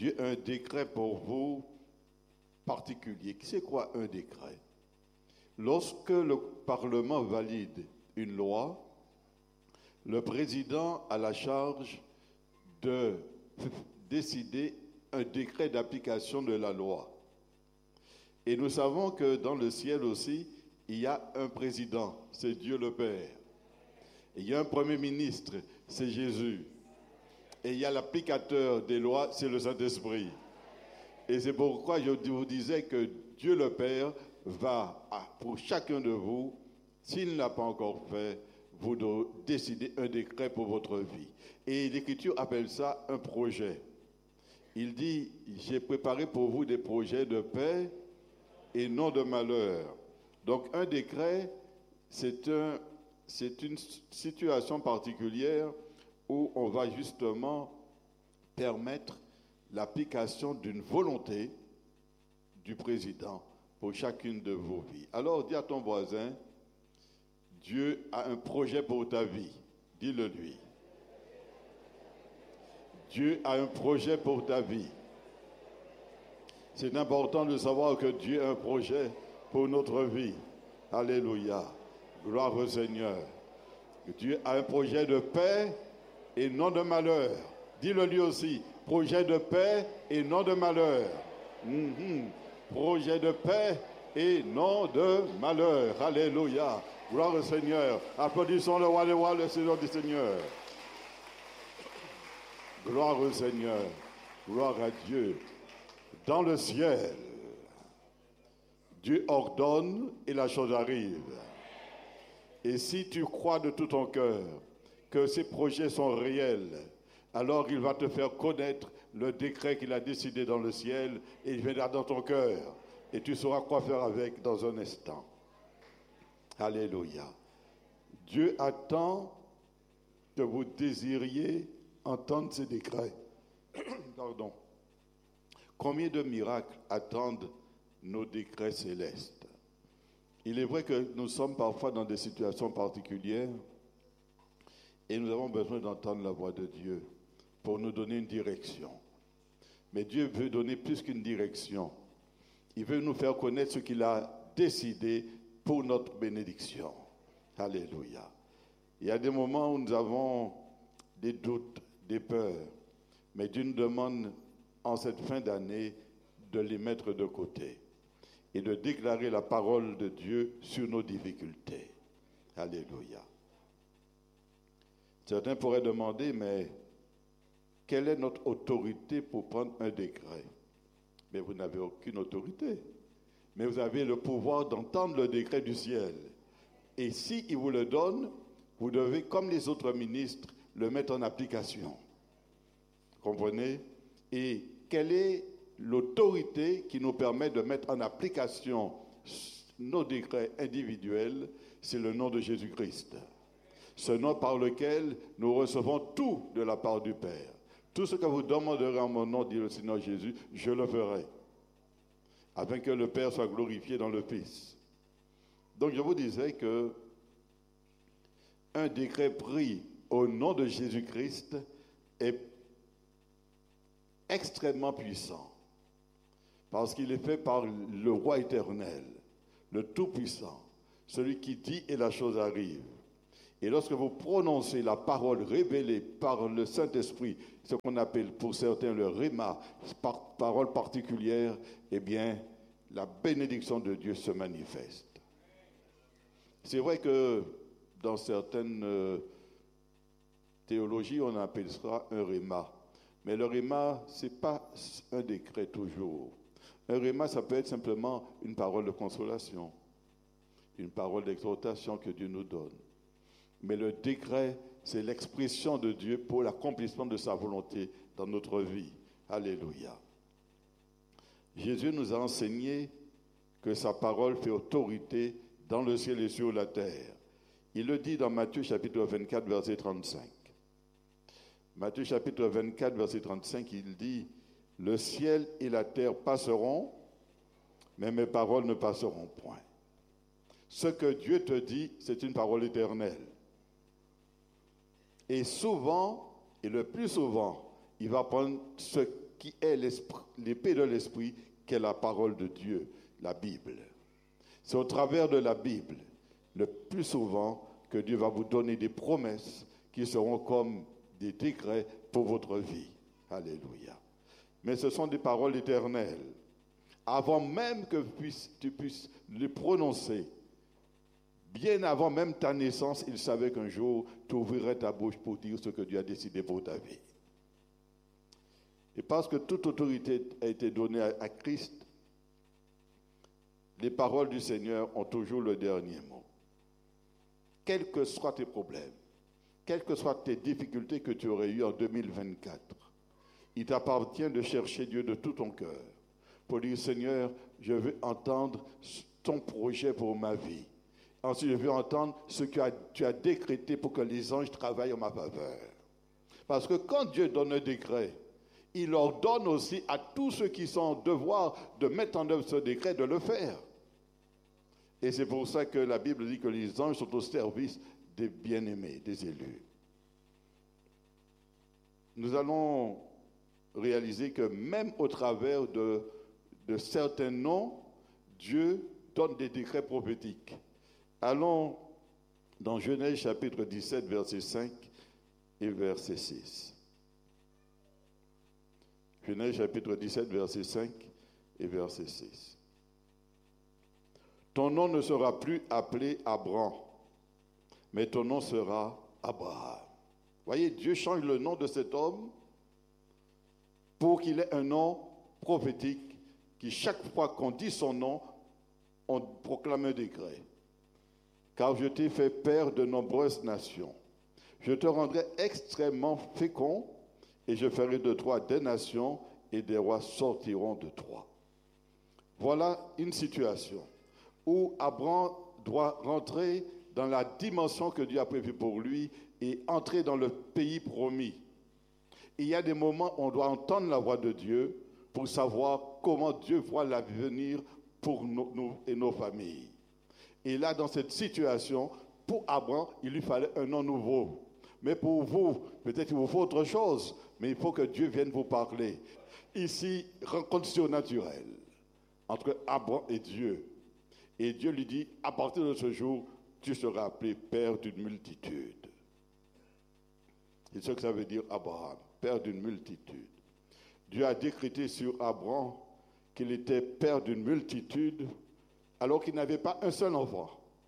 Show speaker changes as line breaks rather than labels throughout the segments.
Dieu a un décret pour vous particulier. C'est quoi un décret? Lorsque le Parlement valide une loi, le président a la charge de décider un décret d'application de la loi. Et nous savons que dans le ciel aussi, il y a un président, c'est Dieu le Père. Et il y a un premier ministre, c'est Jésus. Et il y a l'applicateur des lois, c'est le Saint-Esprit. Et c'est pourquoi je vous disais que Dieu le Père va, pour chacun de vous, s'il ne l'a pas encore fait, vous devez décider un décret pour votre vie. Et l'Écriture appelle ça un projet. Il dit, j'ai préparé pour vous des projets de paix et non de malheur. Donc un décret, c'est une situation particulière où on va justement permettre l'application d'une volonté du président pour chacune de vos vies. Alors dis à ton voisin, Dieu a un projet pour ta vie. Dis-le lui. Dieu a un projet pour ta vie. C'est important de savoir que Dieu a un projet pour notre vie. Alléluia. Gloire au Seigneur. Dieu a un projet de paix et non de malheur. Dis-le lui aussi. Projet de paix et non de malheur. Projet de paix et non de malheur. Alléluia. Gloire au Seigneur. Applaudissons le roi des rois, le Seigneur du Seigneur. Gloire au Seigneur. Gloire à Dieu. Dans le ciel, Dieu ordonne et la chose arrive. Et si tu crois de tout ton cœur que ces projets sont réels, alors il va te faire connaître le décret qu'il a décidé dans le ciel et il viendra dans ton cœur. Et tu sauras quoi faire avec dans un instant. Alléluia. Dieu attend que vous désiriez entendre ces décrets. Pardon. Combien de miracles attendent nos décrets célestes? Il est vrai que nous sommes parfois dans des situations particulières et nous avons besoin d'entendre la voix de Dieu pour nous donner une direction. Mais Dieu veut donner plus qu'une direction. Il veut nous faire connaître ce qu'il a décidé pour notre bénédiction. Alléluia. Il y a des moments où nous avons des doutes, des peurs, mais Dieu nous demande en cette fin d'année de les mettre de côté et de déclarer la parole de Dieu sur nos difficultés. Alléluia. Certains pourraient demander, mais quelle est notre autorité pour prendre un décret? Mais vous n'avez aucune autorité. Mais vous avez le pouvoir d'entendre le décret du ciel. Et s'il vous le donne, vous devez, comme les autres ministres, le mettre en application. Comprenez? Et quelle est l'autorité qui nous permet de mettre en application nos décrets individuels? C'est le nom de Jésus-Christ. Ce nom par lequel nous recevons tout de la part du Père. Tout ce que vous demanderez en mon nom, dit le Seigneur Jésus, je le ferai. Afin que le Père soit glorifié dans le Fils. Donc je vous disais que un décret pris au nom de Jésus-Christ est extrêmement puissant. Parce qu'il est fait par le roi éternel, le Tout-Puissant, celui qui dit et la chose arrive. Et lorsque vous prononcez la parole révélée par le Saint-Esprit, ce qu'on appelle pour certains le rhéma, parole particulière, eh bien, la bénédiction de Dieu se manifeste. C'est vrai que dans certaines théologies, on appelle ça un rhéma. Mais le rhéma, ce n'est pas un décret toujours. Un rhéma, ça peut être simplement une parole de consolation, une parole d'exhortation que Dieu nous donne. Mais le décret, c'est l'expression de Dieu pour l'accomplissement de sa volonté dans notre vie. Alléluia. Jésus nous a enseigné que sa parole fait autorité dans le ciel et sur la terre. Il le dit dans Matthieu chapitre 24, verset 35. Matthieu chapitre 24, verset 35, il dit « Le ciel et la terre passeront, mais mes paroles ne passeront point. » Ce que Dieu te dit, c'est une parole éternelle. Et souvent, et le plus souvent, il va prendre ce qui est l'épée de l'esprit, qui est la parole de Dieu, la Bible. C'est au travers de la Bible, le plus souvent, que Dieu va vous donner des promesses qui seront comme des décrets pour votre vie. Alléluia. Mais ce sont des paroles éternelles. Avant même que tu puisses les prononcer, bien avant même ta naissance, il savait qu'un jour, tu ouvrirais ta bouche pour dire ce que Dieu a décidé pour ta vie. Et parce que toute autorité a été donnée à Christ, les paroles du Seigneur ont toujours le dernier mot. Quels que soient tes problèmes, quelles que soient tes difficultés que tu aurais eues en 2024, il t'appartient de chercher Dieu de tout ton cœur pour dire, Seigneur, je veux entendre ton projet pour ma vie. Ensuite, je veux entendre ce que tu as décrété pour que les anges travaillent en ma faveur. Parce que quand Dieu donne un décret, il ordonne aussi à tous ceux qui sont en devoir de mettre en œuvre ce décret, de le faire. Et c'est pour ça que la Bible dit que les anges sont au service des bien-aimés, des élus. Nous allons réaliser que même au travers de certains noms, Dieu donne des décrets prophétiques. Allons dans Genèse chapitre 17, verset 5 et verset 6. Genèse chapitre 17, verset 5 et verset 6. Ton nom ne sera plus appelé Abram, mais ton nom sera Abraham. Voyez, Dieu change le nom de cet homme pour qu'il ait un nom prophétique, qui chaque fois qu'on dit son nom, on proclame un décret. Car je t'ai fait père de nombreuses nations. Je te rendrai extrêmement fécond, et je ferai de toi des nations, et des rois sortiront de toi. Voilà une situation où Abraham doit rentrer dans la dimension que Dieu a prévue pour lui et entrer dans le pays promis. Il y a des moments où on doit entendre la voix de Dieu pour savoir comment Dieu voit l'avenir pour nous et nos familles. Et là, dans cette situation, pour Abraham, il lui fallait un nom nouveau. Mais pour vous, peut-être qu'il vous faut autre chose, mais il faut que Dieu vienne vous parler. Ici, rencontre surnaturelle entre Abraham et Dieu. Et Dieu lui dit, à partir de ce jour, tu seras appelé père d'une multitude. C'est ce que ça veut dire Abraham, père d'une multitude. Dieu a décrété sur Abraham qu'il était père d'une multitude alors qu'il n'avait pas un seul enfant.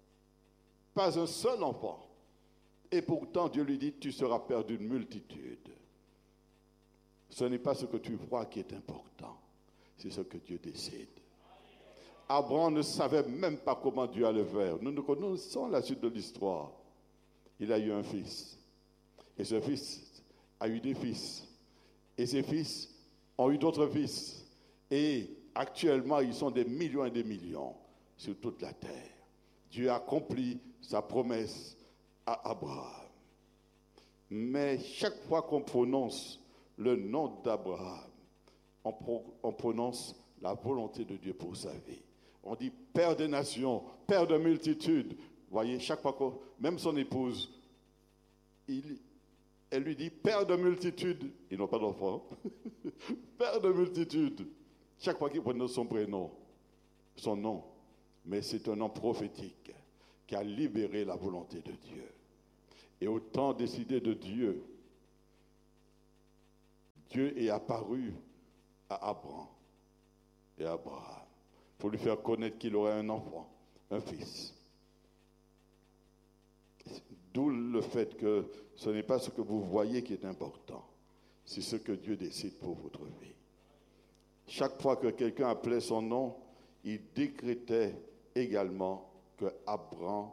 Pas un seul enfant. Et pourtant, Dieu lui dit, tu seras père d'une multitude. Ce n'est pas ce que tu vois qui est important, c'est ce que Dieu décide. Abraham ne savait même pas comment Dieu allait faire. Nous connaissons la suite de l'histoire. Il a eu un fils. Et ce fils a eu des fils. Et ces fils ont eu d'autres fils. Et actuellement, ils sont des millions et des millions sur toute la terre. Dieu a accompli sa promesse à Abraham. Mais chaque fois qu'on prononce le nom d'Abraham, on prononce la volonté de Dieu pour sa vie. On dit père des nations, père de multitudes. Voyez, chaque fois que, même son épouse, elle lui dit père de multitudes. Ils n'ont pas d'enfant. Père de multitudes. Chaque fois qu'il prononce son prénom, son nom. Mais c'est un nom prophétique qui a libéré la volonté de Dieu. Et au temps décidé de Dieu, Dieu est apparu à Abraham et à Abraham pour lui faire connaître qu'il aurait un enfant, un fils. D'où le fait que ce n'est pas ce que vous voyez qui est important, c'est ce que Dieu décide pour votre vie. Chaque fois que quelqu'un appelait son nom, il décrétait également que Abraham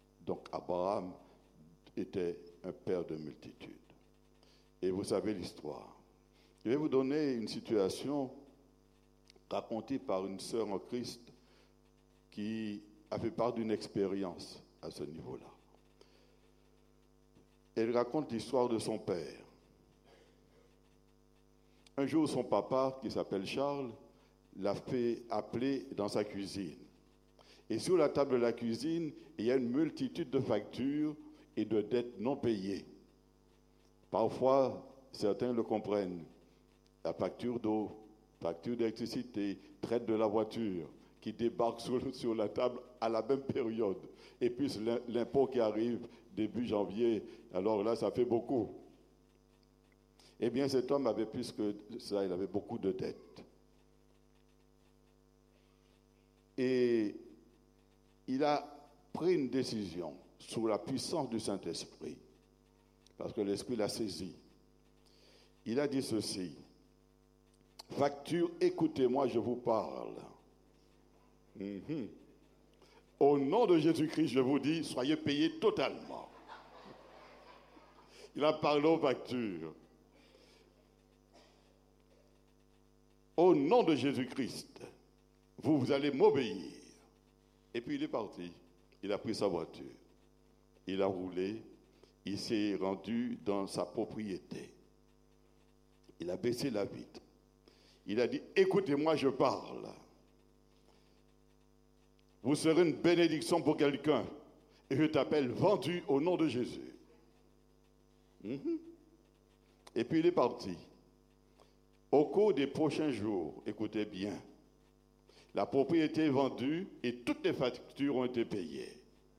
était un père de multitude. Et vous savez l'histoire. Je vais vous donner une situation racontée par une sœur en Christ qui a fait part d'une expérience à ce niveau-là. Elle raconte l'histoire de son père. Un jour, son papa, qui s'appelle Charles, l'a fait appeler dans sa cuisine. Et sur la table de la cuisine, il y a une multitude de factures et de dettes non payées. Parfois, certains le comprennent. la facture d'eau, facture d'électricité, traite de la voiture, qui débarque sur la table à la même période. Et puis l'impôt qui arrive début janvier, alors là, ça fait beaucoup. Eh bien, cet homme avait plus que ça, il avait beaucoup de dettes. Et il a pris une décision sous la puissance du Saint-Esprit, parce que l'Esprit l'a saisi. Il a dit ceci: facture, écoutez-moi, je vous parle. Au nom de Jésus-Christ, je vous dis, soyez payés totalement. Il a parlé aux factures. Au nom de Jésus-Christ, vous allez m'obéir. Et puis il est parti. Il a pris sa voiture. Il a roulé. Il s'est rendu dans sa propriété. Il a baissé la vitre. Il a dit, écoutez-moi, je parle. Vous serez une bénédiction pour quelqu'un. Et je t'appelle vendu au nom de Jésus. Et puis il est parti. Au cours des prochains jours, écoutez bien, la propriété est vendue et toutes les factures ont été payées.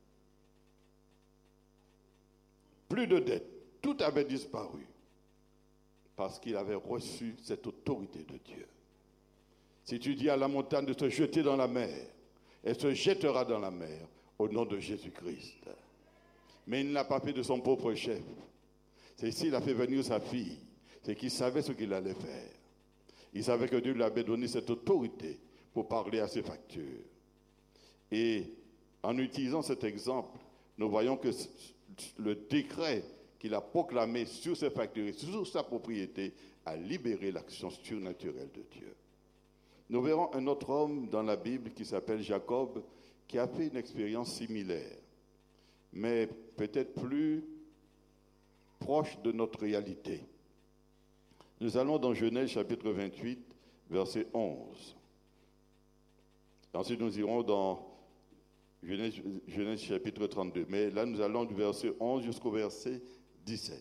Plus de dettes, tout avait disparu parce qu'il avait reçu cette autorité de Dieu. Si tu dis à la montagne de se jeter dans la mer, elle se jettera dans la mer au nom de Jésus-Christ. Mais il ne l'a pas fait de son propre chef. C'est s'il a fait venir sa fille, c'est qu'il savait ce qu'il allait faire. Il savait que Dieu lui avait donné cette autorité pour parler à ses factures. Et en utilisant cet exemple, nous voyons que le décret qu'il a proclamé sur ses factures et sur sa propriété a libéré l'action surnaturelle de Dieu. Nous verrons un autre homme dans la Bible qui s'appelle Jacob, qui a fait une expérience similaire, mais peut-être plus proche de notre réalité. Nous allons dans Genèse chapitre 28, verset 11. Ensuite, nous irons dans Genèse chapitre 32. Mais là, nous allons du verset 11 jusqu'au verset 17.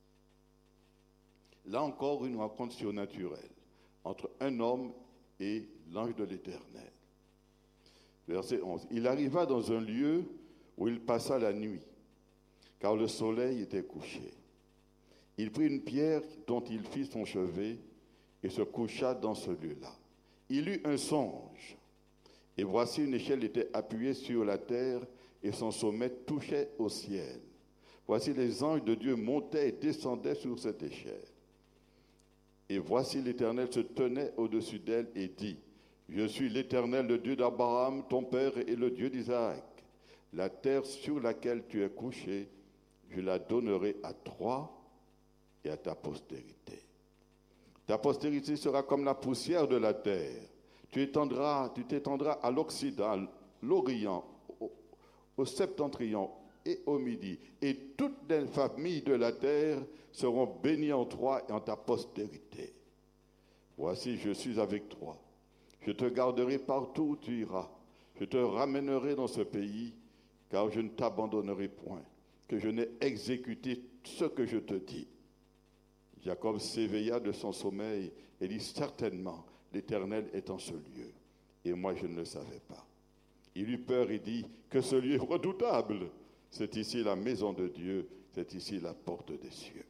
Là encore, une rencontre surnaturelle entre un homme et l'ange de l'Éternel. Verset 11. Il arriva dans un lieu où il passa la nuit, car le soleil était couché. Il prit une pierre dont il fit son chevet et se coucha dans ce lieu-là. Il eut un songe, et voici une échelle était appuyée sur la terre et son sommet touchait au ciel. Voici les anges de Dieu montaient et descendaient sur cette échelle. Et voici l'Éternel se tenait au-dessus d'elle et dit, je suis l'Éternel, le Dieu d'Abraham, ton père, et le Dieu d'Isaac. La terre sur laquelle tu es couché, je la donnerai à toi et à ta postérité. Ta postérité sera comme la poussière de la terre. Tu t'étendras à l'Occident, à l'Orient, au Septentrion et au Midi. Et toutes les familles de la terre seront bénies en toi et en ta postérité. Voici, je suis avec toi. Je te garderai partout où tu iras. Je te ramènerai dans ce pays, car je ne t'abandonnerai point, que je n'ai exécuté ce que je te dis. Jacob s'éveilla de son sommeil et dit, certainement, l'Éternel est en ce lieu. Et moi, je ne le savais pas. Il eut peur et dit, que ce lieu est redoutable. C'est ici la maison de Dieu, c'est ici la porte des cieux.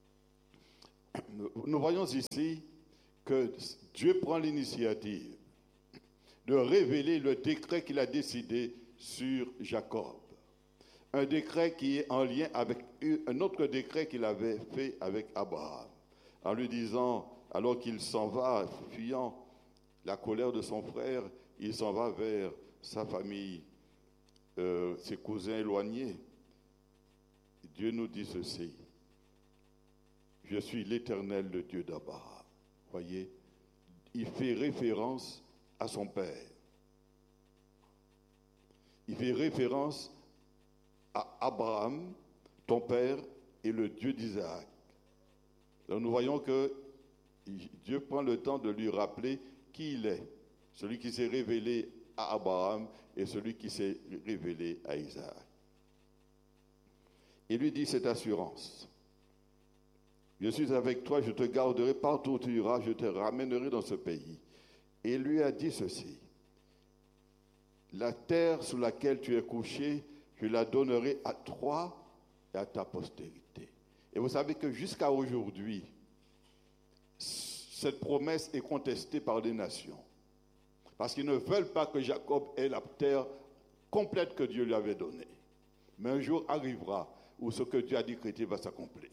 Nous voyons ici que Dieu prend l'initiative de révéler le décret qu'il a décidé sur Jacob. Un décret qui est en lien avec un autre décret qu'il avait fait avec Abraham, en lui disant, alors qu'il s'en va, fuyant la colère de son frère, il s'en va vers sa famille, ses cousins éloignés. Dieu nous dit ceci, je suis l'Éternel, le Dieu d'Abraham. Voyez, il fait référence à son père. Il fait référence à Abraham, ton père, et le Dieu d'Isaac. Donc nous voyons que Dieu prend le temps de lui rappeler qui il est, celui qui s'est révélé à Abraham et celui qui s'est révélé à Isaac. Il lui dit cette assurance, Je suis avec toi, je te garderai partout où tu iras, je te ramènerai dans ce pays. Et il lui a dit ceci, la terre sous laquelle tu es couché, je la donnerai à toi et à ta postérité. Et vous savez que jusqu'à aujourd'hui, cette promesse est contestée par les nations. Parce qu'ils ne veulent pas que Jacob ait la terre complète que Dieu lui avait donnée. Mais un jour arrivera où ce que Dieu a décrété va s'accomplir.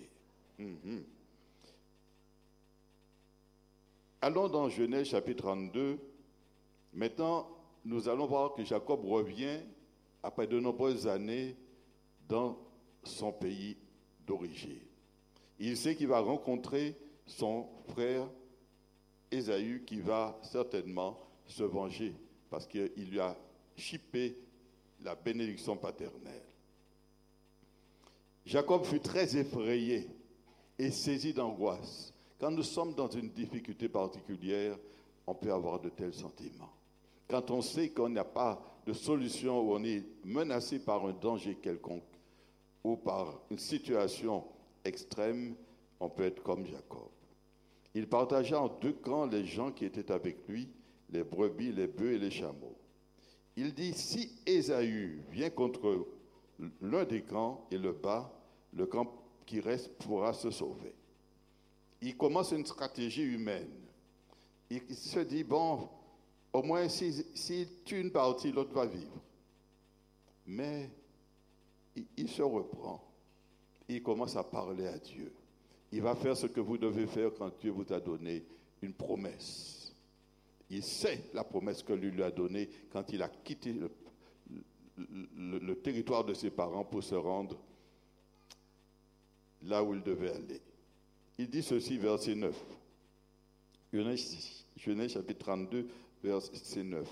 Allons dans Genèse chapitre 32. Maintenant, nous allons voir que Jacob revient après de nombreuses années dans son pays d'origine. Il sait qu'il va rencontrer son frère Ésaü qui va certainement se venger parce qu'il lui a chippé la bénédiction paternelle. Jacob fut très effrayé et saisi d'angoisse. Quand nous sommes dans une difficulté particulière, on peut avoir de tels sentiments. Quand on sait qu'on n'a pas de solution, où on est menacé par un danger quelconque ou par une situation extrême, on peut être comme Jacob. Il partagea en deux camps les gens qui étaient avec lui, les brebis, les bœufs et les chameaux. Il dit, si Ésaü vient contre l'un des camps et le bat, le camp qui reste pourra se sauver. Il commence une stratégie humaine. Il se dit, bon, au moins s'il tue une partie, l'autre va vivre. Mais il se reprend. Il commence à parler à Dieu. Il va faire ce que vous devez faire quand Dieu vous a donné une promesse. Il sait la promesse que lui a donnée quand il a quitté le territoire de ses parents pour se rendre là où il devait aller. Il dit ceci, verset 9. Genèse chapitre 32, verset 9.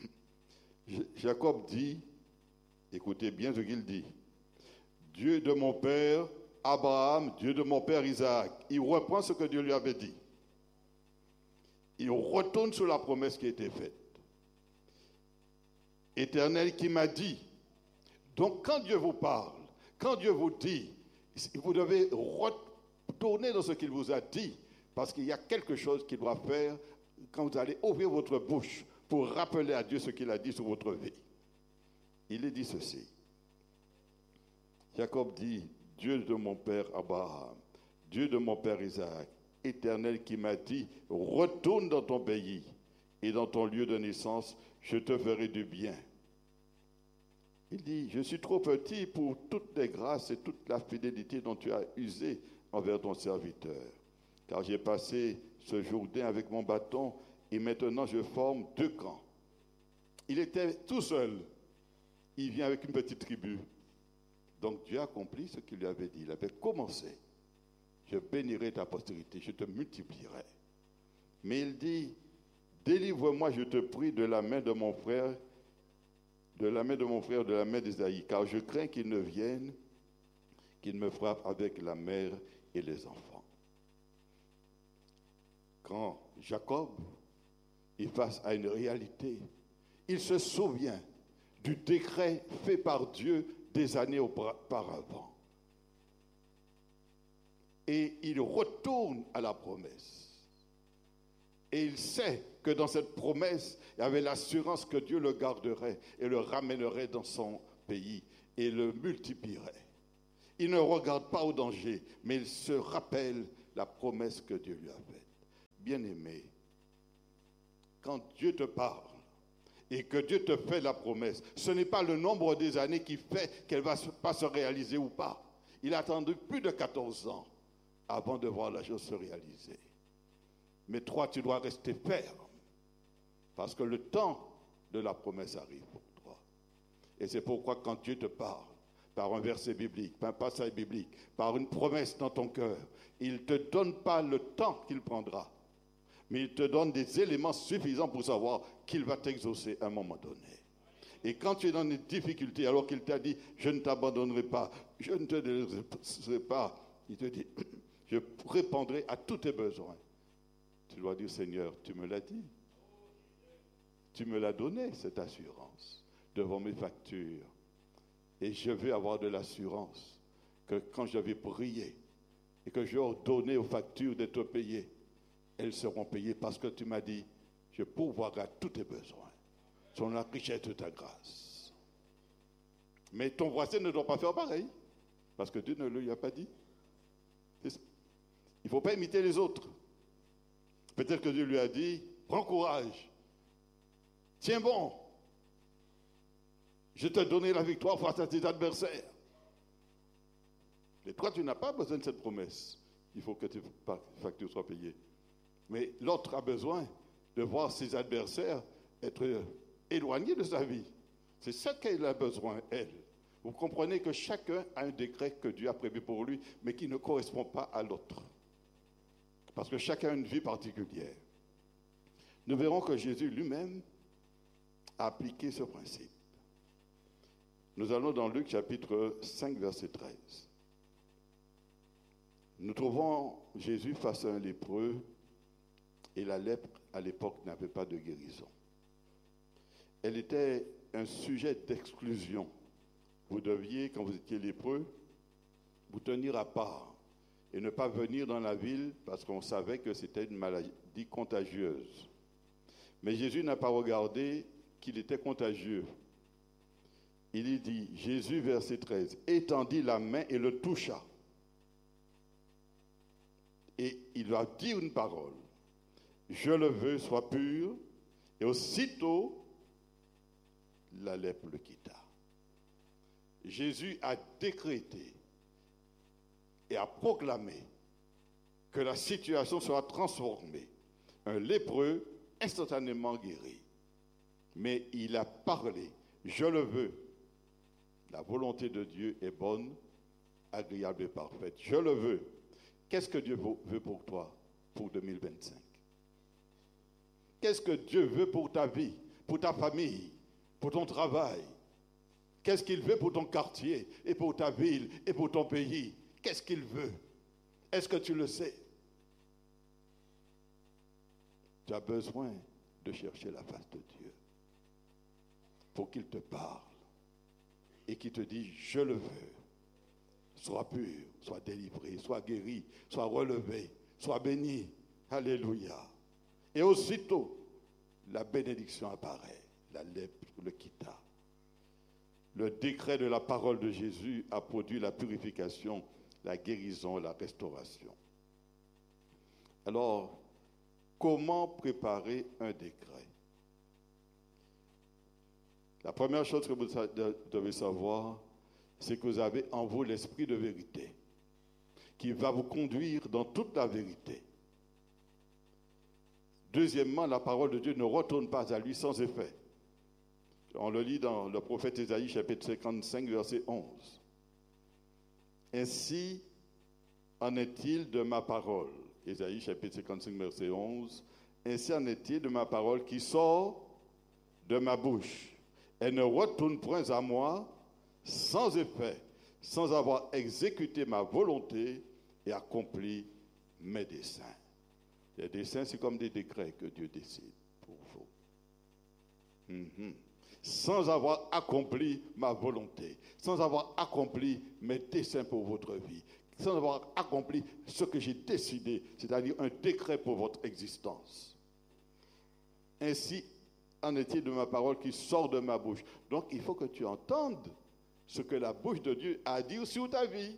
Jacob dit, écoutez bien ce qu'il dit, Dieu de mon père Abraham, Dieu de mon père Isaac. Il reprend ce que Dieu lui avait dit. Il retourne sur la promesse qui a été faite. Éternel qui m'a dit. Donc quand Dieu vous parle, quand Dieu vous dit, vous devez retourner dans ce qu'il vous a dit, parce qu'il y a quelque chose qu'il doit faire quand vous allez ouvrir votre bouche pour rappeler à Dieu ce qu'il a dit sur votre vie. Il est dit ceci. Jacob dit, Dieu de mon père Abraham, Dieu de mon père Isaac, Éternel qui m'a dit, retourne dans ton pays et dans ton lieu de naissance, je te ferai du bien. Il dit, je suis trop petit pour toutes les grâces et toute la fidélité dont tu as usé envers ton serviteur. Car j'ai passé ce Jourdain avec mon bâton et maintenant je forme deux camps. Il était tout seul. Il vient avec une petite tribu. Donc Dieu a accompli ce qu'il lui avait dit. Il avait commencé. Je bénirai ta postérité, je te multiplierai. Mais il dit, délivre-moi, je te prie, de la main de mon frère, de la main d'Ésaü, car je crains qu'il ne vienne, qu'il me frappe avec la mère et les enfants. Quand Jacob est face à une réalité, il se souvient du décret fait par Dieu des années auparavant. Et il retourne à la promesse. Et il sait que dans cette promesse, il y avait l'assurance que Dieu le garderait et le ramènerait dans son pays et le multiplierait. Il ne regarde pas au danger, mais il se rappelle la promesse que Dieu lui a faite. Bien-aimé, quand Dieu te parle et que Dieu te fait la promesse, ce n'est pas le nombre des années qui fait qu'elle ne va pas se réaliser ou pas. Il a attendu plus de 14 ans avant de voir la chose se réaliser. Mais toi, tu dois rester ferme, parce que le temps de la promesse arrive pour toi. Et c'est pourquoi quand Dieu te parle, par un verset biblique, par un passage biblique, par une promesse dans ton cœur, il ne te donne pas le temps qu'il prendra, mais il te donne des éléments suffisants pour savoir qu'il va t'exaucer à un moment donné. Et quand tu es dans une difficulté, alors qu'il t'a dit, je ne t'abandonnerai pas, je ne te délaisserai pas, il te dit, je répondrai à tous tes besoins. Tu dois dire, Seigneur, tu me l'as dit. Tu me l'as donné, cette assurance, devant mes factures. Et je veux avoir de l'assurance que quand je vais prier, et que j'ai ordonné aux factures d'être payées, elles seront payées parce que tu m'as dit, je pourvoirai à tous tes besoins, selon la richesse de ta grâce. Mais ton voisin ne doit pas faire pareil, parce que Dieu ne lui a pas dit. Il ne faut pas imiter les autres. Peut-être que Dieu lui a dit, prends courage, tiens bon, je t'ai donné la victoire face à tes adversaires. Mais toi, tu n'as pas besoin de cette promesse. Il faut que tes factures soient payées. Mais l'autre a besoin de voir ses adversaires être éloignés de sa vie. C'est ça qu'elle a besoin, elle. Vous comprenez que chacun a un décret que Dieu a prévu pour lui, mais qui ne correspond pas à l'autre. Parce que chacun a une vie particulière. Nous verrons que Jésus lui-même a appliqué ce principe. Nous allons dans Luc chapitre 5, verset 13. Nous trouvons Jésus face à un lépreux et la lèpre à l'époque n'avait pas de guérison. Elle était un sujet d'exclusion. Vous deviez, quand vous étiez lépreux, vous tenir à part et ne pas venir dans la ville parce qu'on savait que c'était une maladie contagieuse. Mais Jésus n'a pas regardé qu'il était contagieux. Il y dit, Jésus, verset 13, étendit la main et le toucha. Et il lui a dit une parole. Je le veux, sois pur. Et aussitôt, la lèpre le quitta. Jésus a décrété et a proclamé que la situation sera transformée. Un lépreux instantanément guéri. Mais il a parlé. Je le veux. La volonté de Dieu est bonne, agréable et parfaite. Je le veux. Qu'est-ce que Dieu veut pour toi pour 2025? Qu'est-ce que Dieu veut pour ta vie, pour ta famille, pour ton travail? Qu'est-ce qu'il veut pour ton quartier et pour ta ville et pour ton pays? Qu'est-ce qu'il veut? Est-ce que tu le sais? Tu as besoin de chercher la face de Dieu pour qu'il te parle et qu'il te dise, je le veux. Sois pur, sois délivré, sois guéri, sois relevé, sois béni. Alléluia. Et aussitôt, la bénédiction apparaît. La lèpre le quitta. Le décret de la parole de Jésus a produit la purification, la guérison et la restauration. Alors, comment préparer un décret? La première chose que vous devez savoir, c'est que vous avez en vous l'esprit de vérité, qui va vous conduire dans toute la vérité. Deuxièmement, la parole de Dieu ne retourne pas à lui sans effet. On le lit dans le prophète Ésaïe, chapitre 55, verset 11. Ainsi en est-il de ma parole. Ésaïe, chapitre 55, verset 11. Ainsi en est-il de ma parole qui sort de ma bouche. Elle ne retourne point à moi sans effet, sans avoir exécuté ma volonté et accompli mes desseins. Les desseins, c'est comme des décrets que Dieu décide pour vous. Sans avoir accompli ma volonté, sans avoir accompli mes desseins pour votre vie, sans avoir accompli ce que j'ai décidé, c'est-à-dire un décret pour votre existence. Ainsi en est-il de ma parole qui sort de ma bouche. Donc, il faut que tu entendes ce que la bouche de Dieu a dit sur ta vie.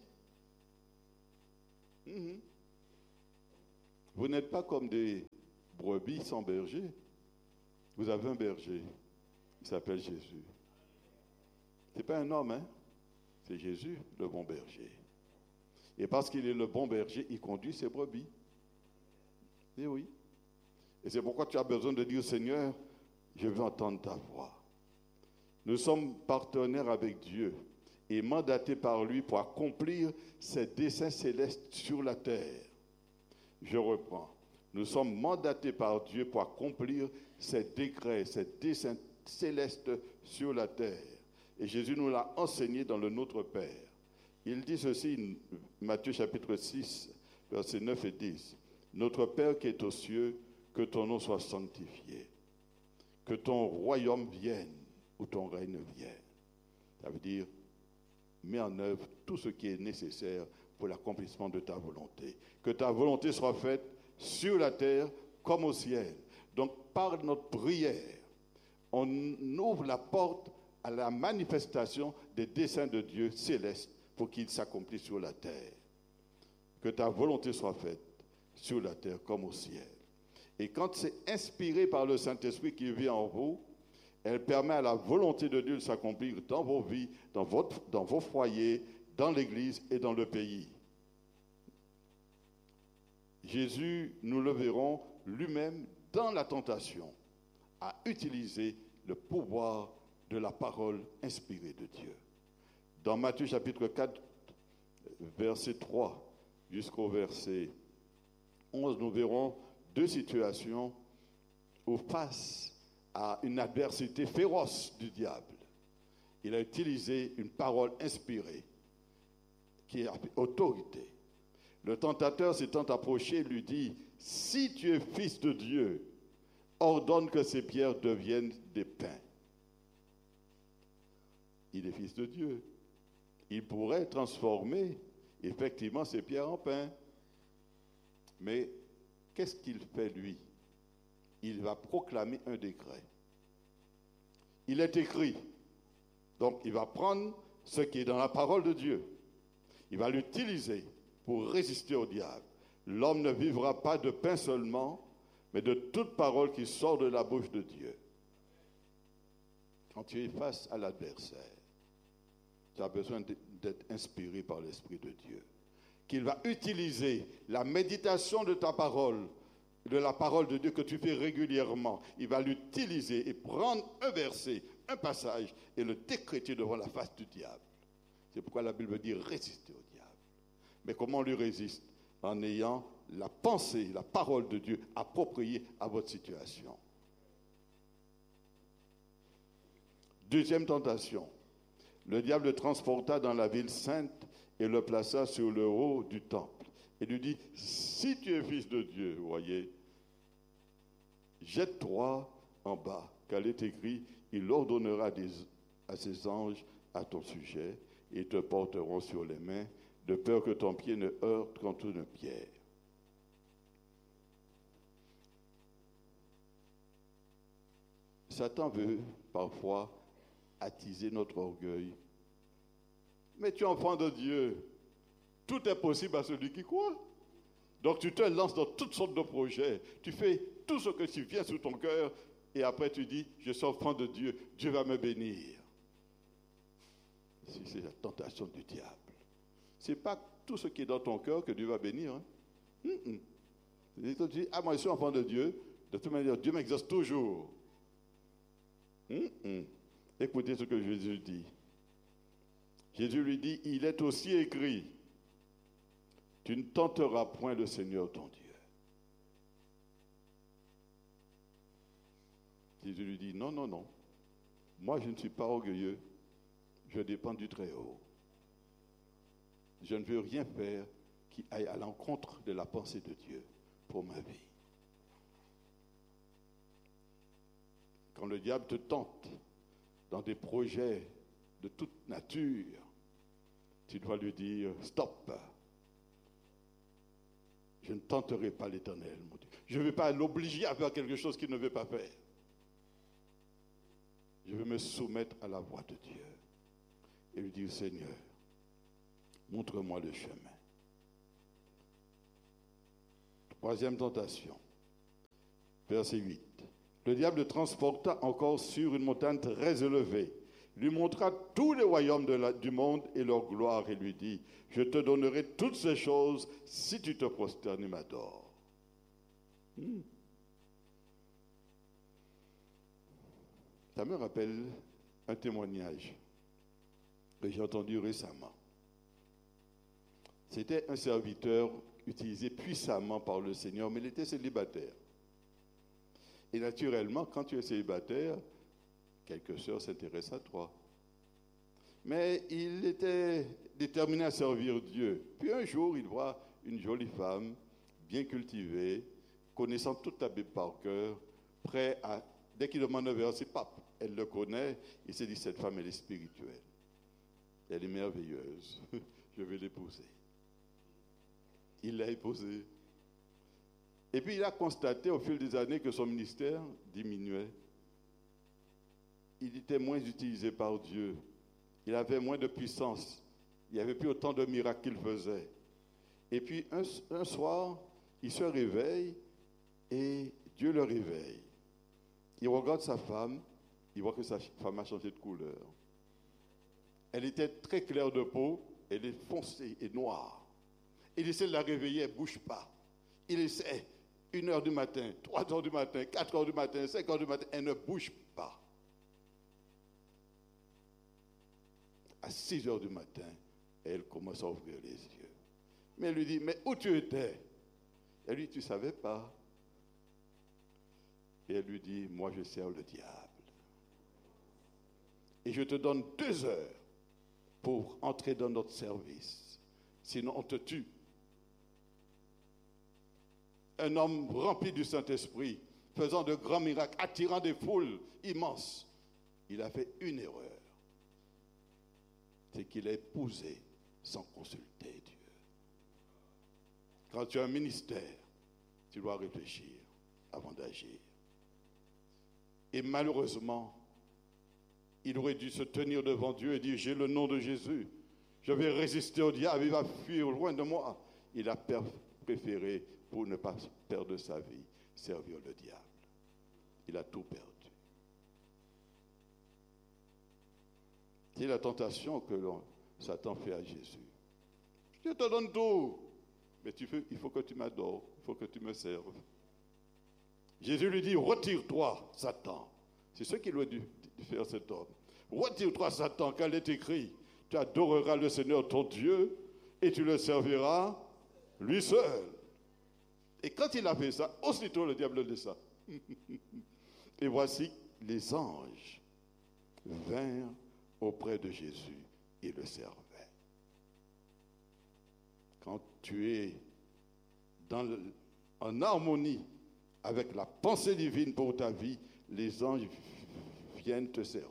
Vous n'êtes pas comme des brebis sans berger. Vous avez un berger. Il s'appelle Jésus. Ce n'est pas un homme, hein? C'est Jésus, le bon berger. Et parce qu'il est le bon berger, il conduit ses brebis. Et oui. Et c'est pourquoi tu as besoin de dire, Seigneur, je veux entendre ta voix. Nous sommes partenaires avec Dieu et mandatés par lui pour accomplir ses desseins célestes sur la terre. Je reprends. Nous sommes mandatés par Dieu pour accomplir ses décrets, ses desseins célestes sur la terre. Et Jésus nous l'a enseigné dans le Notre Père. Il dit ceci, Matthieu chapitre 6, versets 9 et 10. Notre Père qui est aux cieux, que ton nom soit sanctifié. Que ton royaume vienne ou ton règne vienne. Ça veut dire, mets en œuvre tout ce qui est nécessaire pour l'accomplissement de ta volonté. Que ta volonté soit faite sur la terre comme au ciel. Donc, par notre prière, on ouvre la porte à la manifestation des desseins de Dieu céleste pour qu'ils s'accomplissent sur la terre. Que ta volonté soit faite sur la terre comme au ciel. Et quand c'est inspiré par le Saint-Esprit qui vit en vous, elle permet à la volonté de Dieu de s'accomplir dans vos vies, dans vos foyers, dans l'Église et dans le pays. Jésus, nous le verrons, lui-même, dans la tentation, a utilisé le pouvoir de la parole inspirée de Dieu. Dans Matthieu chapitre 4, verset 3 jusqu'au verset 11, nous verrons deux situations où face à une adversité féroce du diable, il a utilisé une parole inspirée qui a autorité. Le tentateur s'étant approché lui dit, « Si tu es fils de Dieu, ordonne que ces pierres deviennent des pains. » Il est fils de Dieu. Il pourrait transformer effectivement ces pierres en pain. Mais qu'est-ce qu'il fait lui? Il va proclamer un décret. Il est écrit. Donc il va prendre ce qui est dans la parole de Dieu. Il va l'utiliser pour résister au diable. L'homme ne vivra pas de pain seulement, mais de toute parole qui sort de la bouche de Dieu. Quand tu es face à l'adversaire, tu as besoin d'être inspiré par l'Esprit de Dieu. Qu'il va utiliser la méditation de ta parole, de la parole de Dieu que tu fais régulièrement. Il va l'utiliser et prendre un verset, un passage, et le décréter devant la face du diable. C'est pourquoi la Bible dit résister au diable. Mais comment on lui résiste? En ayant la pensée, la parole de Dieu appropriée à votre situation. Deuxième tentation. Le diable le transporta dans la ville sainte et le plaça sur le haut du temple. Et lui dit, si tu es fils de Dieu, voyez, jette-toi en bas, car il est écrit, il ordonnera à ses anges à ton sujet, et te porteront sur les mains, de peur que ton pied ne heurte contre une pierre. Satan veut parfois attiser notre orgueil. Mais tu es enfant de Dieu. Tout est possible à celui qui croit. Donc tu te lances dans toutes sortes de projets. Tu fais tout ce que tu viens sous ton cœur et après tu dis, je suis enfant de Dieu, Dieu va me bénir. C'est la tentation du diable. Ce n'est pas tout ce qui est dans ton cœur que Dieu va bénir. Tu dis, ah moi je suis enfant de Dieu, de toute manière Dieu m'exauce toujours. Écoutez ce que Jésus dit. Jésus lui dit, il est aussi écrit, tu ne tenteras point le Seigneur ton Dieu. Jésus lui dit, non, non, non, moi je ne suis pas orgueilleux, je dépends du Très-Haut. Je ne veux rien faire qui aille à l'encontre de la pensée de Dieu pour ma vie. Quand le diable te tente dans des projets de toute nature, tu dois lui dire, stop. Je ne tenterai pas l'Éternel, mon Dieu. Je ne vais pas l'obliger à faire quelque chose qu'il ne veut pas faire. Je vais me soumettre à la voix de Dieu et lui dire, Seigneur, montre-moi le chemin. Troisième tentation, verset 8. Le diable le transporta encore sur une montagne très élevée, lui montra tous les royaumes du monde et leur gloire et lui dit, je te donnerai toutes ces choses si tu te prosternes et m'adores. Ça me rappelle un témoignage que j'ai entendu récemment. C'était un serviteur utilisé puissamment par le Seigneur, mais il était célibataire. Et naturellement, quand tu es célibataire, quelques sœurs s'intéressent à toi. Mais il était déterminé à servir Dieu. Puis un jour, il voit une jolie femme, bien cultivée, connaissant toute la Bible par cœur, prêt à, dès qu'il demande un verset, pape, elle le connaît, il s'est dit, cette femme, elle est spirituelle. Elle est merveilleuse, je vais l'épouser. Il l'a épousée. Et puis il a constaté au fil des années que son ministère diminuait. Il était moins utilisé par Dieu. Il avait moins de puissance. Il n'y avait plus autant de miracles qu'il faisait. Et puis un soir, il se réveille et Dieu le réveille. Il regarde sa femme, il voit que sa femme a changé de couleur. Elle était très claire de peau, elle est foncée et noire. Il essaie de la réveiller, elle ne bouge pas. Il essaie 1h du matin, 3h du matin, 4h du matin, 5h du matin, elle ne bouge pas. À 6h du matin, elle commence à ouvrir les yeux. Mais elle lui dit, mais où tu étais? Elle lui dit, tu ne savais pas. Et elle lui dit, moi je sers le diable. Et je te donne 2 heures pour entrer dans notre service. Sinon on te tue. Un homme rempli du Saint-Esprit, faisant de grands miracles, attirant des foules immenses. Il a fait une erreur. C'est qu'il a épousé sans consulter Dieu. Quand tu as un ministère, tu dois réfléchir avant d'agir. Et malheureusement, il aurait dû se tenir devant Dieu et dire, j'ai le nom de Jésus, je vais résister au diable, il va fuir loin de moi. Il a préféré, pour ne pas perdre sa vie, servir le diable. Il a tout perdu. C'est la tentation que Satan fait à Jésus. Je te donne tout, mais il faut que tu m'adores, il faut que tu me serves. Jésus lui dit, retire-toi, Satan. C'est ce qu'il aurait dû faire cet homme. Retire-toi, Satan, car il est écrit, tu adoreras le Seigneur ton Dieu et tu le serviras lui seul. Et quand il a fait ça, aussitôt le diable le laissa. Et voici, les anges vinrent auprès de Jésus et le servaient. Quand tu es en harmonie avec la pensée divine pour ta vie, les anges viennent te servir.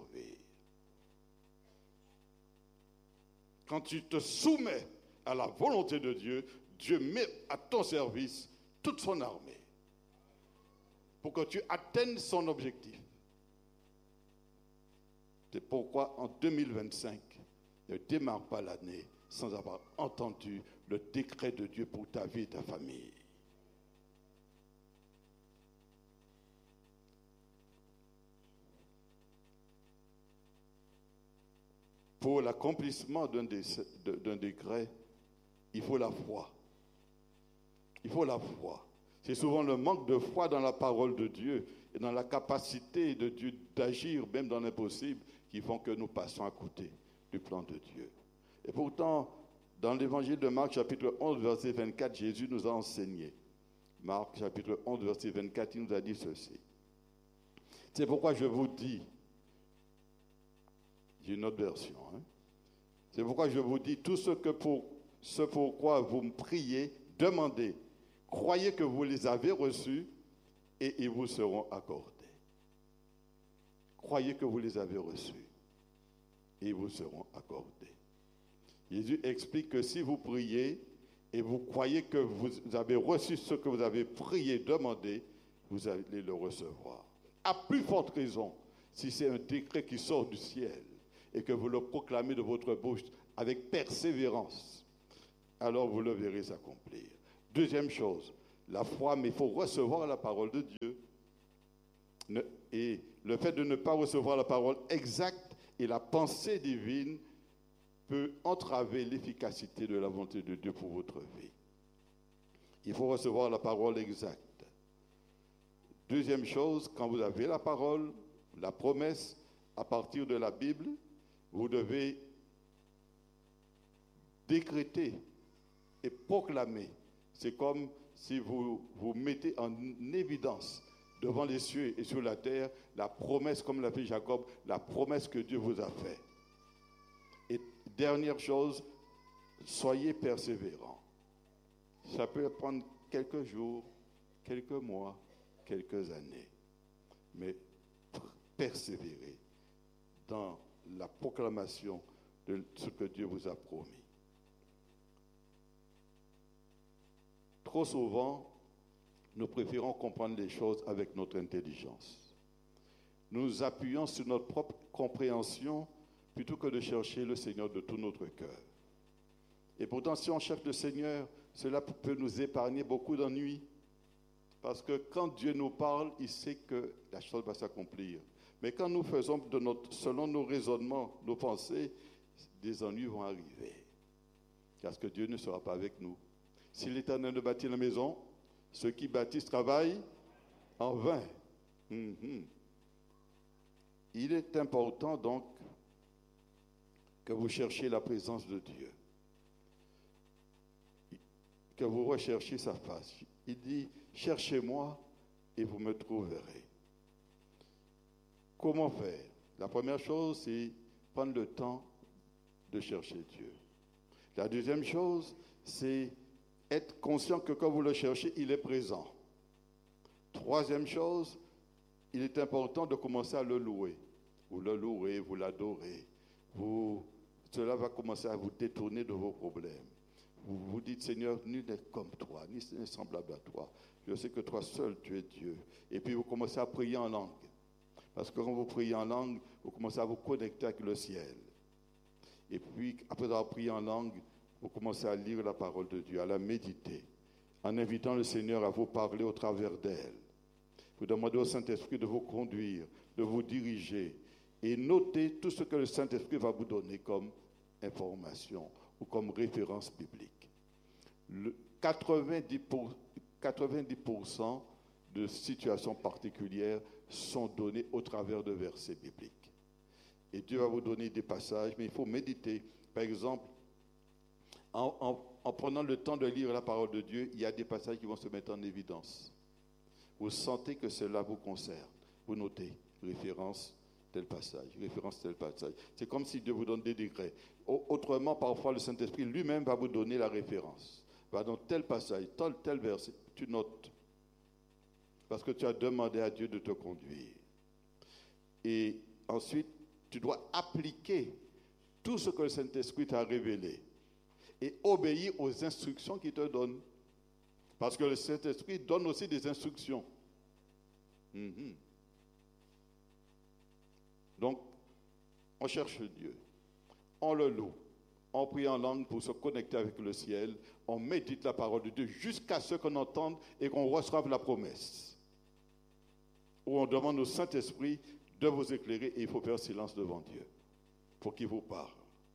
Quand tu te soumets à la volonté de Dieu, Dieu met à ton service toute son armée pour que tu atteignes son objectif. C'est pourquoi en 2025, ne démarre pas l'année sans avoir entendu le décret de Dieu pour ta vie et ta famille. Pour l'accomplissement d'un décret, il faut la foi. Il faut la foi. C'est souvent le manque de foi dans la parole de Dieu et dans la capacité de Dieu d'agir, même dans l'impossible, qui font que nous passons à côté du plan de Dieu. Et pourtant, dans l'évangile de Marc, chapitre 11, verset 24, Jésus nous a enseigné. Marc, chapitre 11, verset 24, il nous a dit ceci. C'est pourquoi je vous dis, j'ai une autre version, c'est pourquoi je vous dis, tout ce pourquoi vous me priez, demandez, croyez que vous les avez reçus et ils vous seront accordés. Croyez que vous les avez reçus et ils vous seront accordés. Jésus explique que si vous priez et vous croyez que vous avez reçu ce que vous avez prié, demandé, vous allez le recevoir. À plus forte raison, si c'est un décret qui sort du ciel et que vous le proclamez de votre bouche avec persévérance, alors vous le verrez s'accomplir. Deuxième chose, la foi, mais il faut recevoir la parole de Dieu. Et le fait de ne pas recevoir la parole exacte et la pensée divine peut entraver l'efficacité de la volonté de Dieu pour votre vie. Il faut recevoir la parole exacte. Deuxième chose, quand vous avez la parole, la promesse, à partir de la Bible, vous devez décréter et proclamer. C'est comme si vous mettez en évidence devant les cieux et sur la terre la promesse, comme l'a fait Jacob, la promesse que Dieu vous a faite. Et dernière chose, soyez persévérants. Ça peut prendre quelques jours, quelques mois, quelques années, mais persévérez dans la proclamation de ce que Dieu vous a promis. trop souvent, nous préférons comprendre les choses avec notre intelligence. Nous nous appuyons sur notre propre compréhension plutôt que de chercher le Seigneur de tout notre cœur. Et pourtant, si on cherche le Seigneur, cela peut nous épargner beaucoup d'ennuis. Parce que quand Dieu nous parle, il sait que la chose va s'accomplir. Mais quand nous faisons selon nos raisonnements, nos pensées, des ennuis vont arriver. Parce que Dieu ne sera pas avec nous. Si l'Éternel ne bâtit la maison, ceux qui bâtissent travaillent en vain. Il est important donc que vous cherchiez la présence de Dieu, que vous recherchiez sa face. Il dit, cherchez-moi et vous me trouverez. Comment faire? La première chose, c'est prendre le temps de chercher Dieu. La deuxième chose, c'est être conscient que quand vous le cherchez, il est présent. Troisième chose, il est important de commencer à le louer. Vous le louez, vous l'adorez. Cela va commencer à vous détourner de vos problèmes. Vous vous dites, Seigneur, nul n'est comme toi, ni n'est semblable à toi. Je sais que toi seul, tu es Dieu. Et puis vous commencez à prier en langue. Parce que quand vous priez en langue, vous commencez à vous connecter avec le ciel. Et puis, après avoir prié en langue, vous commencez à lire la parole de Dieu, à la méditer, en invitant le Seigneur à vous parler au travers d'elle. Vous demandez au Saint-Esprit de vous conduire, de vous diriger, et notez tout ce que le Saint-Esprit va vous donner comme information ou comme référence biblique. 90% de situations particulières sont données au travers de versets bibliques. Et Dieu va vous donner des passages, mais il faut méditer. Par exemple, en prenant le temps de lire la parole de Dieu, il y a des passages qui vont se mettre en évidence. Vous sentez que cela vous concerne. Vous notez, référence tel passage, référence tel passage. C'est comme si Dieu vous donne des décrets. Autrement, parfois, le Saint-Esprit lui-même va vous donner la référence. Va dans tel passage, tel verset, tu notes. Parce que tu as demandé à Dieu de te conduire. Et ensuite, tu dois appliquer tout ce que le Saint-Esprit t'a révélé et obéir aux instructions qu'il te donne. Parce que le Saint-Esprit donne aussi des instructions. Donc, on cherche Dieu, on le loue, on prie en langue pour se connecter avec le ciel, on médite la parole de Dieu jusqu'à ce qu'on entende et qu'on reçoive la promesse. Où on demande au Saint-Esprit de vous éclairer et il faut faire silence devant Dieu pour qu'il vous parle.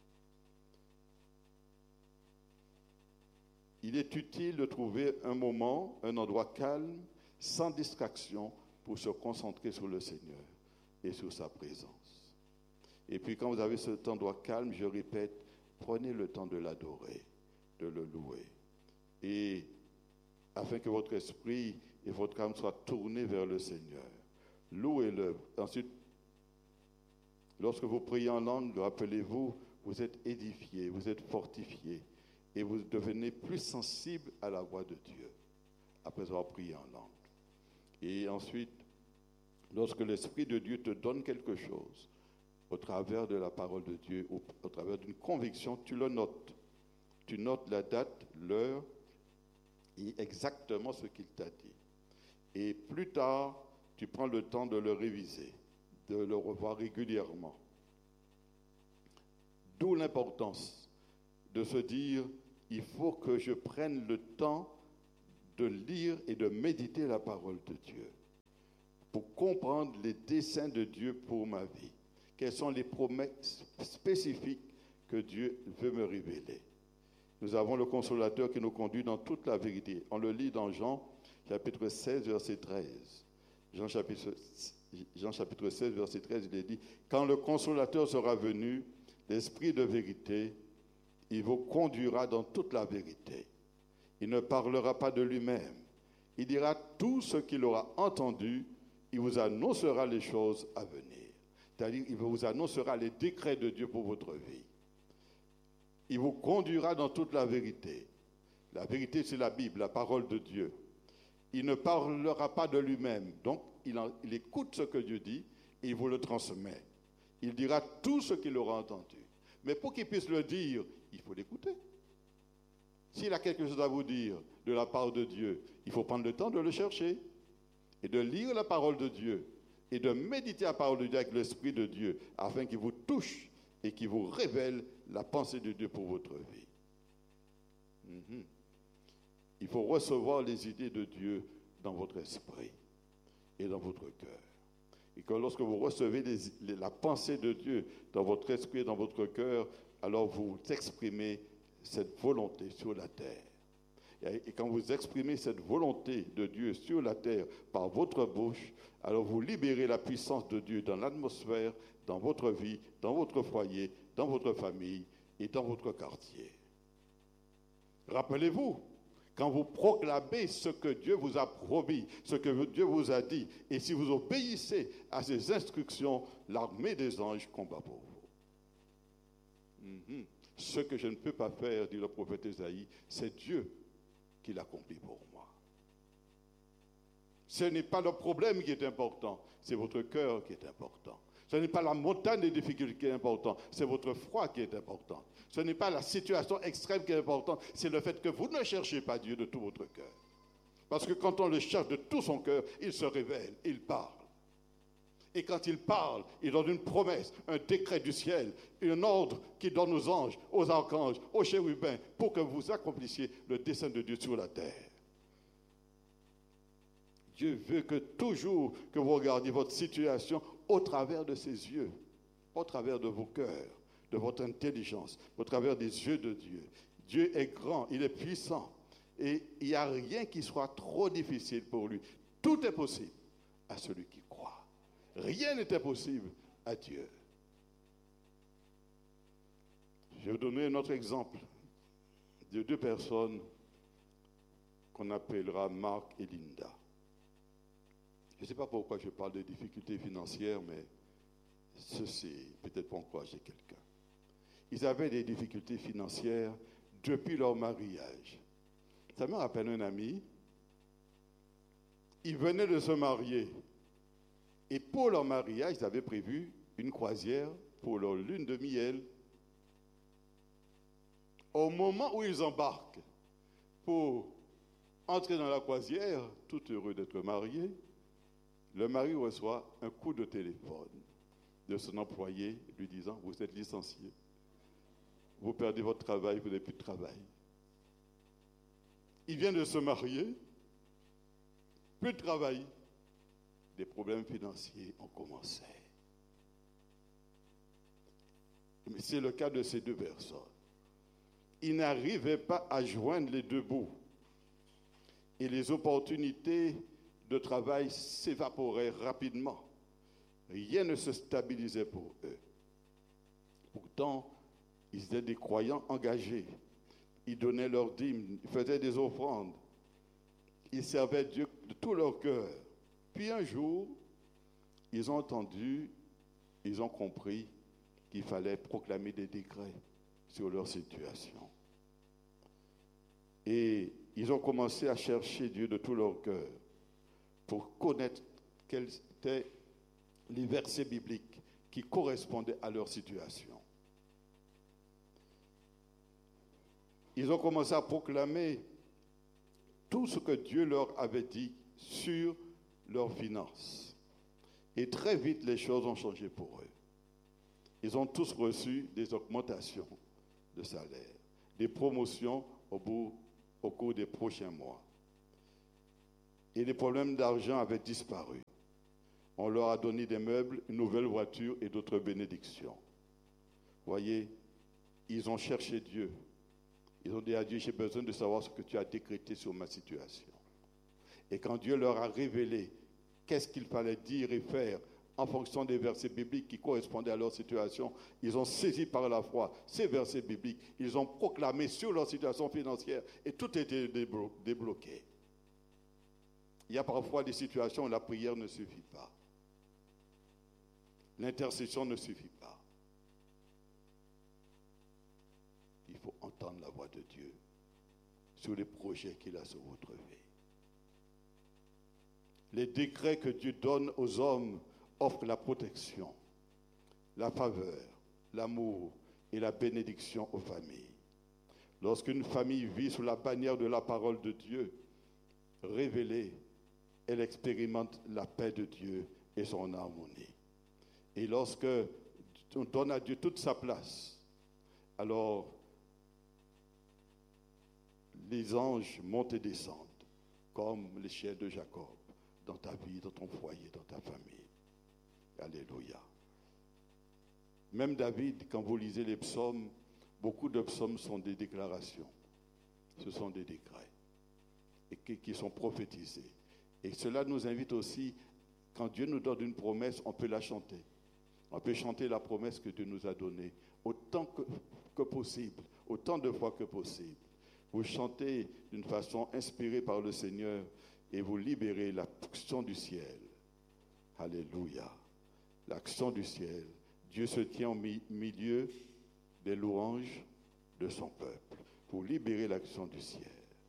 Il est utile de trouver un moment, un endroit calme, sans distraction, pour se concentrer sur le Seigneur et sur sa présence. Et puis quand vous avez cet endroit calme, je répète, prenez le temps de l'adorer, de le louer. Et afin que votre esprit et votre âme soient tournés vers le Seigneur. Louez-le. Ensuite, lorsque vous priez en langue, rappelez-vous, vous êtes édifiés, vous êtes fortifiés et vous devenez plus sensible à la voix de Dieu après avoir prié en langue. Et ensuite, lorsque l'Esprit de Dieu te donne quelque chose au travers de la parole de Dieu, au travers d'une conviction, tu le notes. Tu notes la date, l'heure et exactement ce qu'il t'a dit. Et plus tard, tu prends le temps de le réviser, de le revoir régulièrement. D'où l'importance de se dire, il faut que je prenne le temps de lire et de méditer la parole de Dieu pour comprendre les desseins de Dieu pour ma vie. Quelles sont les promesses spécifiques que Dieu veut me révéler. Nous avons le Consolateur qui nous conduit dans toute la vérité. On le lit dans Jean chapitre 16, verset 13. Jean chapitre 16, verset 13, il est dit, « Quand le Consolateur sera venu, l'Esprit de vérité, il vous conduira dans toute la vérité. Il ne parlera pas de lui-même. Il dira tout ce qu'il aura entendu. Il vous annoncera les choses à venir. » C'est-à-dire, il vous annoncera les décrets de Dieu pour votre vie. Il vous conduira dans toute la vérité. La vérité, c'est la Bible, la parole de Dieu. Il ne parlera pas de lui-même. Donc, il écoute ce que Dieu dit et il vous le transmet. Il dira tout ce qu'il aura entendu. Mais pour qu'il puisse le dire, il faut l'écouter. S'il a quelque chose à vous dire de la part de Dieu, il faut prendre le temps de le chercher et de lire la parole de Dieu et de méditer la parole de Dieu avec l'Esprit de Dieu afin qu'il vous touche et qu'il vous révèle la pensée de Dieu pour votre vie. Il faut recevoir les idées de Dieu dans votre esprit et dans votre cœur. Et que lorsque vous recevez la pensée de Dieu dans votre esprit et dans votre cœur, alors vous exprimez cette volonté sur la terre. Et quand vous exprimez cette volonté de Dieu sur la terre par votre bouche, alors vous libérez la puissance de Dieu dans l'atmosphère, dans votre vie, dans votre foyer, dans votre famille et dans votre quartier. Rappelez-vous, quand vous proclamez ce que Dieu vous a promis, ce que Dieu vous a dit, et si vous obéissez à ses instructions, l'armée des anges combat pour vous. Ce que je ne peux pas faire, dit le prophète Ésaïe, c'est Dieu qui l'accomplit pour moi. Ce n'est pas le problème qui est important, c'est votre cœur qui est important. Ce n'est pas la montagne des difficultés qui est importante, c'est votre foi qui est important. Ce n'est pas la situation extrême qui est importante, c'est le fait que vous ne cherchez pas Dieu de tout votre cœur. Parce que quand on le cherche de tout son cœur, il se révèle, il parle. Et quand il parle, il donne une promesse, un décret du ciel, un ordre qu'il donne aux anges, aux archanges, aux chérubins, pour que vous accomplissiez le dessein de Dieu sur la terre. Dieu veut que toujours que vous regardiez votre situation au travers de ses yeux, au travers de vos cœurs, de votre intelligence, au travers des yeux de Dieu. Dieu est grand, il est puissant, et il n'y a rien qui soit trop difficile pour lui. Tout est possible à celui qui croit. Rien n'est impossible à Dieu. Je vais vous donner un autre exemple de deux personnes qu'on appellera Marc et Linda. Je ne sais pas pourquoi je parle de difficultés financières, mais ceci, peut-être pour encourager quelqu'un. Ils avaient des difficultés financières depuis leur mariage. Ça me rappelle un ami. Ils venaient de se marier. Et pour leur mariage, ils avaient prévu une croisière pour leur lune de miel. Au moment où ils embarquent pour entrer dans la croisière, tout heureux d'être mariés, le mari reçoit un coup de téléphone de son employé lui disant « Vous êtes licencié. Vous perdez votre travail, vous n'avez plus de travail. » Il vient de se marier, plus de travail. Des problèmes financiers ont commencé. Mais c'est le cas de ces deux personnes. Ils n'arrivaient pas à joindre les deux bouts. Et les opportunités de travail s'évaporaient rapidement. Rien ne se stabilisait pour eux. Pourtant, ils étaient des croyants engagés. Ils donnaient leurs dîmes, ils faisaient des offrandes. Ils servaient Dieu de tout leur cœur. Puis un jour, ils ont entendu, ils ont compris qu'il fallait proclamer des décrets sur leur situation. Et ils ont commencé à chercher Dieu de tout leur cœur pour connaître quels étaient les versets bibliques qui correspondaient à leur situation. Ils ont commencé à proclamer tout ce que Dieu leur avait dit sur leurs finances. Et très vite, les choses ont changé pour eux. Ils ont tous reçu des augmentations de salaire, des promotions au cours des prochains mois. Et les problèmes d'argent avaient disparu. On leur a donné des meubles, une nouvelle voiture et d'autres bénédictions. Voyez, ils ont cherché Dieu. Ils ont dit à Dieu, j'ai besoin de savoir ce que tu as décrété sur ma situation. Et quand Dieu leur a révélé qu'est-ce qu'il fallait dire et faire en fonction des versets bibliques qui correspondaient à leur situation, ils ont saisi par la foi ces versets bibliques. Ils ont proclamé sur leur situation financière et tout était débloqué. Il y a parfois des situations où la prière ne suffit pas. L'intercession ne suffit pas. Il faut entendre la voix de Dieu sur les projets qu'il a sur votre vie. Les décrets que Dieu donne aux hommes offrent la protection, la faveur, l'amour et la bénédiction aux familles. Lorsqu'une famille vit sous la bannière de la parole de Dieu, révélée, elle expérimente la paix de Dieu et son harmonie. Et lorsque on donne à Dieu toute sa place, alors les anges montent et descendent, comme les chiens de Jacob, dans ta vie, dans ton foyer, dans ta famille. Alléluia. Même David, quand vous lisez les psaumes, beaucoup de psaumes sont des déclarations. Ce sont des décrets et qui sont prophétisés. Et cela nous invite aussi, quand Dieu nous donne une promesse, on peut la chanter. On peut chanter la promesse que Dieu nous a donnée autant que possible, autant de fois que possible. Vous chantez d'une façon inspirée par le Seigneur et vous libérez l'action du ciel. Alléluia. L'action du ciel. Dieu se tient au milieu des louanges de son peuple pour libérer l'action du ciel.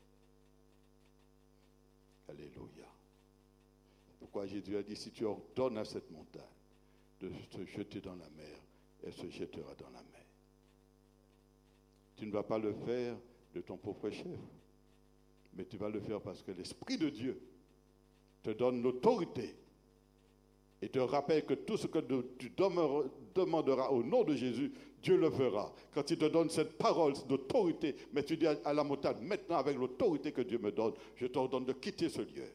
Alléluia. Pourquoi Jésus a dit, si tu ordonnes à cette montagne de se jeter dans la mer, elle se jettera dans la mer. Tu ne vas pas le faire de ton propre chef, mais tu vas le faire parce que l'Esprit de Dieu te donne l'autorité et te rappelle que tout ce que tu demanderas au nom de Jésus, Dieu le fera. Quand il te donne cette parole d'autorité, mais tu dis à la montagne, maintenant avec l'autorité que Dieu me donne, je t'ordonne de quitter ce lieu.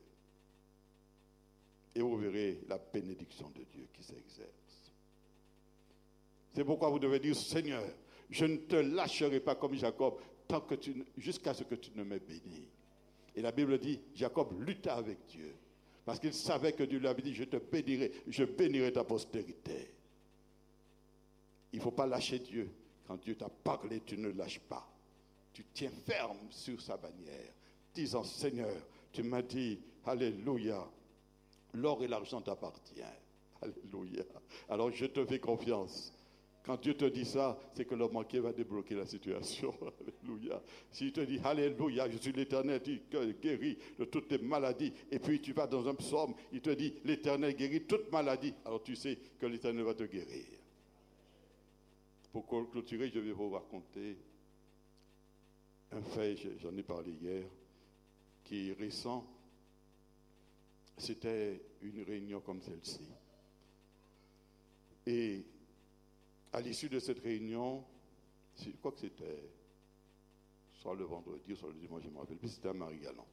Et vous verrez la bénédiction de Dieu qui s'exerce. C'est pourquoi vous devez dire, Seigneur, je ne te lâcherai pas comme Jacob, jusqu'à ce que tu ne m'aies béni. Et la Bible dit, Jacob lutta avec Dieu, parce qu'il savait que Dieu lui avait dit, je te bénirai, je bénirai ta postérité. Il ne faut pas lâcher Dieu. Quand Dieu t'a parlé, tu ne lâches pas. Tu tiens ferme sur sa bannière, disant, Seigneur, tu m'as dit, alléluia, l'or et l'argent t'appartiennent. Alléluia. Alors je te fais confiance. Quand Dieu te dit ça, c'est que le banquier va débloquer la situation. Alléluia. S'il te dit, alléluia, je suis l'Éternel qui guérit de toutes tes maladies. Et puis tu vas dans un psaume, il te dit, l'Éternel guérit toute maladie. Alors tu sais que l'Éternel va te guérir. Pour clôturer, je vais vous raconter un fait, j'en ai parlé hier, qui est récent. C'était une réunion comme celle-ci. Et à l'issue de cette réunion, je crois que c'était soit le vendredi, soit le dimanche, je me rappelle plus, c'était à Marie-Galante.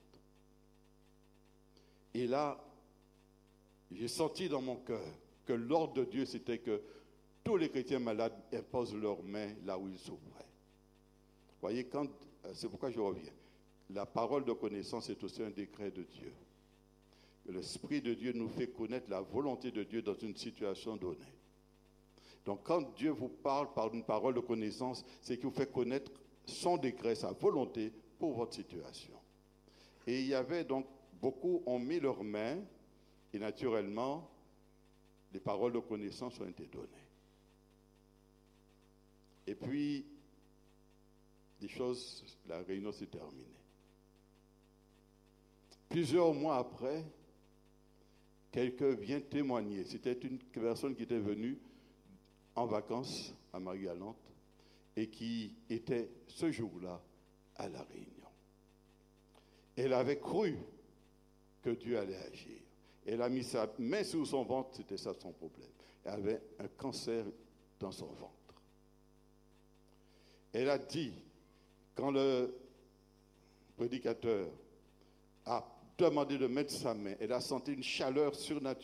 Et là, j'ai senti dans mon cœur que l'ordre de Dieu, c'était que tous les chrétiens malades imposent leurs mains là où ils souffraient. Vous voyez, c'est pourquoi je reviens. La parole de connaissance est aussi un décret de Dieu. L'Esprit de Dieu nous fait connaître la volonté de Dieu dans une situation donnée. Donc quand Dieu vous parle par une parole de connaissance, c'est qu'il vous fait connaître son décret, sa volonté pour votre situation. Et il y avait donc, beaucoup ont mis leurs mains et naturellement, les paroles de connaissance ont été données. Et puis, la réunion s'est terminée. Plusieurs mois après, quelqu'un vient témoigner. C'était une personne qui était venue en vacances à Marie-Galante et qui était ce jour-là à la réunion. Elle avait cru que Dieu allait agir. Elle a mis sa main sur son ventre, c'était ça son problème. Elle avait un cancer dans son ventre. Elle a dit, quand le prédicateur a demandé de mettre sa main, elle a senti une chaleur surnaturelle.